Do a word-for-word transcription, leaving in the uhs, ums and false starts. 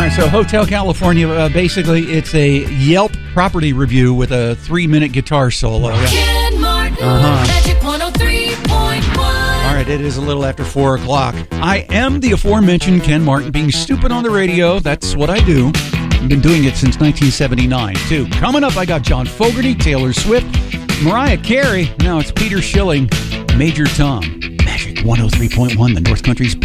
right, so Hotel California, uh, basically, it's a Yelp property review with a three-minute guitar solo. Ken Martin, Uh-huh. Magic one oh three point one. All right, it is a little after four o'clock. I am the aforementioned Ken Martin, being stupid on the radio. That's what I do. I've been doing it since nineteen seventy-nine, too. Coming up, I got John Fogerty, Taylor Swift, Mariah Carey. Now it's Peter Schilling, Major Tom. Magic one oh three point one, the North Country's